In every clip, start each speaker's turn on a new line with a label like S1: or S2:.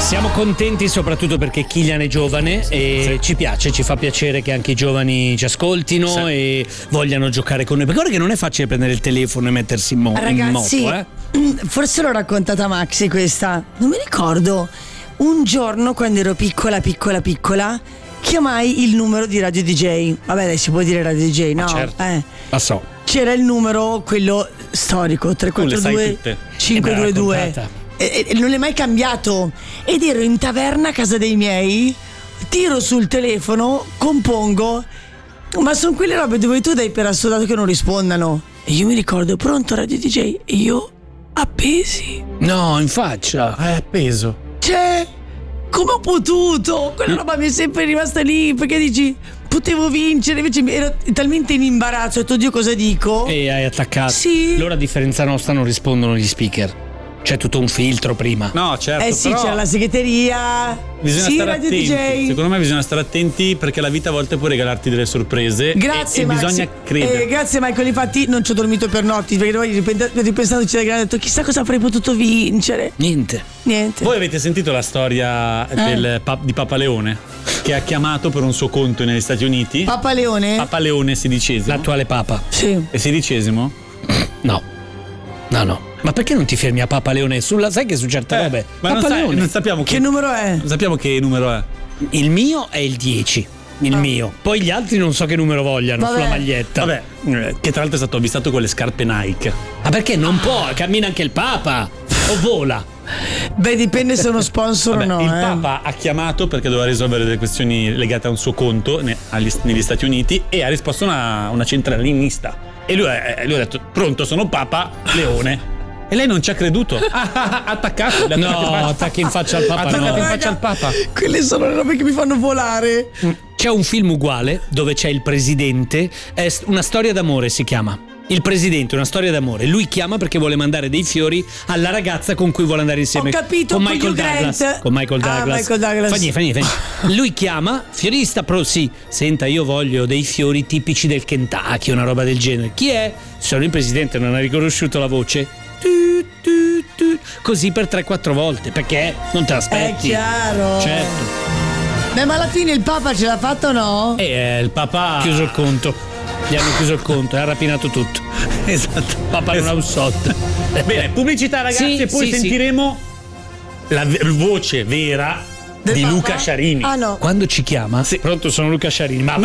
S1: Siamo contenti soprattutto perché Kylian è giovane e ci piace, ci fa piacere che anche i giovani ci ascoltino e vogliano giocare con noi. Perché ora che non è facile prendere il telefono e mettersi in
S2: Ragazzi,
S1: moto,
S2: forse l'ho raccontata a Maxi questa, non mi ricordo. Un giorno quando ero piccola, chiamai il numero di Radio DJ. Vabbè, dai, si può dire Radio DJ, no?
S1: Certo. La so.
S2: C'era il numero, quello storico, 342 522. E non è mai cambiato. Ed ero in taverna a casa dei miei, tiro sul telefono, compongo, ma sono quelle robe dove tu dai per assodato che non rispondano. E io mi ricordo, pronto Radio DJ? E io appesi.
S1: No, in faccia.
S3: Hai appeso.
S2: Cioè, come ho potuto? Quella roba mi è sempre rimasta lì, perché dici potevo vincere, invece ero talmente in imbarazzo, ho detto Dio cosa dico?
S1: E hai attaccato.
S2: Sì.
S1: Loro a differenza nostra non rispondono gli speaker. C'è tutto un filtro prima.
S3: No, certo.
S2: Sì,
S3: però
S2: c'era la segreteria.
S3: bisogna
S2: Sì,
S3: stare
S2: Radio
S3: attenti.
S2: DJ.
S3: Secondo me bisogna stare attenti perché la vita a volte può regalarti delle sorprese.
S2: Grazie,
S3: e
S2: Max.
S3: bisogna credere.
S2: Grazie Michael, infatti non ci ho dormito per notti, perché poi ripensandoci da grande ho detto chissà cosa avrei potuto vincere.
S1: Niente.
S3: Voi avete sentito la storia di Papa Leone che ha chiamato per un suo conto negli Stati Uniti?
S2: Papa Leone?
S3: Papa Leone XVI.
S1: L'attuale Papa.
S2: Sì.
S3: E XVI?
S1: No. Ma perché non ti fermi a Papa Leone? Sai che su certe robe
S3: Ma
S1: Papa Leone.
S3: non sappiamo
S2: Che numero è?
S3: Non sappiamo che numero è.
S1: Il mio è il 10. Il mio. Poi gli altri non so che numero vogliano.
S2: Vabbè.
S1: Sulla maglietta.
S3: Vabbè, che tra l'altro è stato avvistato con le scarpe Nike.
S1: Ma perché non può? Cammina anche il Papa. O vola.
S2: Beh, dipende se è uno sponsor
S3: Vabbè,
S2: o no.
S3: il Papa ha chiamato perché doveva risolvere delle questioni legate a un suo conto negli Stati Uniti e ha risposto una centralinista. E lui ha detto: pronto, sono Papa Leone. E lei non ci ha creduto. Ha attaccato.
S1: Attacca in faccia al Papa.
S3: Attaccato
S1: No.
S3: in faccia al Papa.
S2: Quelle sono le robe che mi fanno volare.
S1: C'è un film uguale dove c'è il presidente. È una storia d'amore, si chiama. Il presidente, una storia d'amore. Lui chiama perché vuole mandare dei fiori alla ragazza con cui vuole andare insieme.
S2: Ho capito,
S1: con
S2: con
S1: Michael
S2: Hugh Grant.
S1: Douglas. Con Michael Douglas.
S2: Michael Douglas.
S1: Fa niente. Lui chiama, fiorista, sì. Senta, io voglio dei fiori tipici del Kentucky, una roba del genere. Chi è? Sono il presidente, non ha riconosciuto la voce. Così per 3-4 volte. Perché non te l'aspetti?
S2: È chiaro.
S1: Certo.
S2: Beh, ma alla fine il Papa ce l'ha fatto o no?
S1: E il Papa ha chiuso il conto. Gli hanno chiuso il conto e ha rapinato tutto.
S3: Esatto.
S1: Papa non ha un sotto.
S3: Bene, pubblicità ragazzi,
S1: Sì,
S3: e poi
S1: sì,
S3: sentiremo la voce vera
S2: Del
S3: di
S2: Papa?
S3: Luca Sciarini.
S2: Ah no.
S1: Quando ci chiama, pronto, sono Luca Sciarini. Ma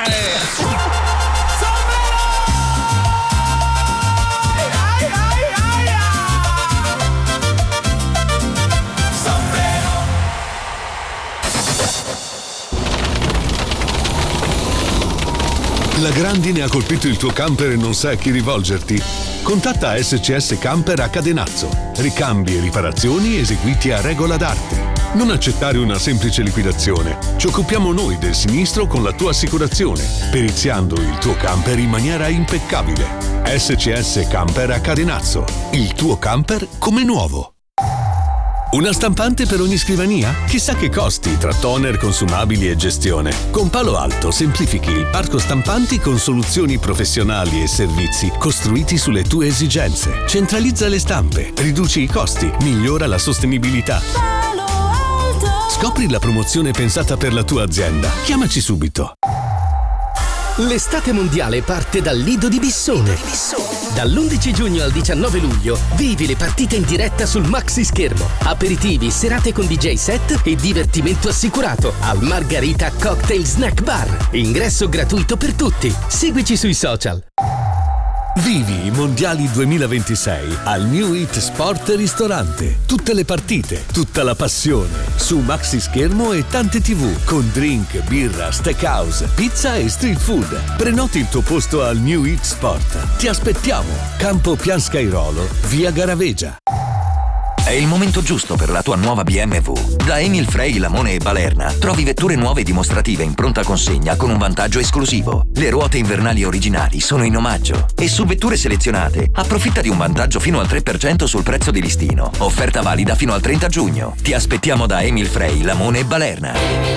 S4: La grandine ha colpito il tuo camper e non sai a chi rivolgerti? Contatta SCS Camper a Cadenazzo. Ricambi e riparazioni eseguiti a regola d'arte. Non accettare una semplice liquidazione. Ci occupiamo noi del sinistro con la tua assicurazione, periziando il tuo camper in maniera impeccabile. SCS Camper a Cadenazzo. Il tuo camper come nuovo. Una stampante per ogni scrivania? Chissà che costi tra toner, consumabili e gestione. Con Palo Alto semplifichi il parco stampanti con soluzioni professionali e servizi costruiti sulle tue esigenze. Centralizza le stampe, riduci i costi, migliora la sostenibilità.
S5: Palo Alto.
S4: Scopri la promozione pensata per la tua azienda. Chiamaci subito.
S6: L'estate mondiale parte dal Lido di Bissone. Dall'11 giugno al 19 luglio vivi le partite in diretta sul maxi schermo. Aperitivi, serate con DJ set e divertimento assicurato al Margarita Cocktail Snack Bar. Ingresso gratuito per tutti. Seguici sui social.
S4: Vivi i mondiali 2026 al New Hit Sport Ristorante. Tutte le partite, tutta la passione. Su maxi schermo e tante TV con drink, birra, steakhouse, pizza e street food. Prenoti il tuo posto al New Hit Sport. Ti aspettiamo. Campo Pianscairolo, via Garavegia.
S7: È il momento giusto per la tua nuova BMW. Da Emil Frey, Lamone e Balerna trovi vetture nuove e dimostrative in pronta consegna con un vantaggio esclusivo. Le ruote invernali originali sono in omaggio e su vetture selezionate approfitta di un vantaggio fino al 3% sul prezzo di listino. Offerta valida fino al 30 giugno. Ti aspettiamo da Emil Frey, Lamone e Balerna.